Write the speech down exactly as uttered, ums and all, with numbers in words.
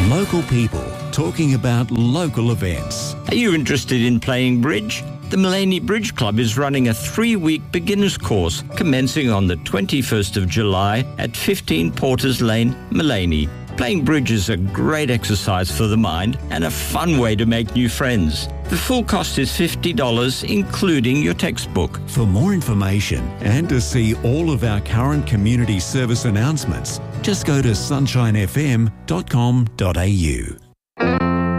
Local people talking about local events. Are you interested in playing bridge? The Mullaney Bridge Club is running a three-week beginners course commencing on the twenty-first of July at fifteen Porters Lane, Mullaney. Playing bridge is a great exercise for the mind and a fun way to make new friends. The full cost is fifty dollars, including your textbook. For more information and to see all of our current community service announcements, just go to sunshine f m dot com dot a u.